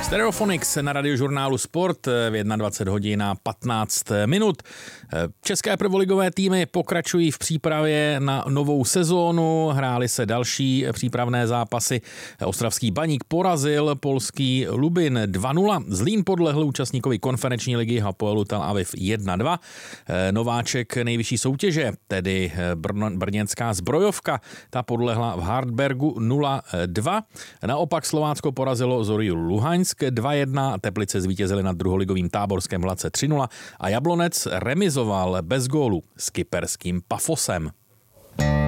Stereophonics na radiožurnálu Sport v 21 hodin a 15 minut. České prvoligové týmy pokračují v přípravě na novou sezónu. Hrály se další přípravné zápasy. Ostravský Baník porazil polský Lubin 2-0. Zlín podlehl účastníkovi konferenční ligy Hapoelu Tel Aviv 1-2. Nováček nejvyšší soutěže, tedy brněnská Zbrojovka, ta podlehla v Hartbergu 0-2. Naopak Slovácko porazilo Zoryu Luhansk 2-1, Teplice zvítězili nad druholigovým Táborském Hladce 3-0 a Jablonec remizoval bez gólu s kyperským Pafosem.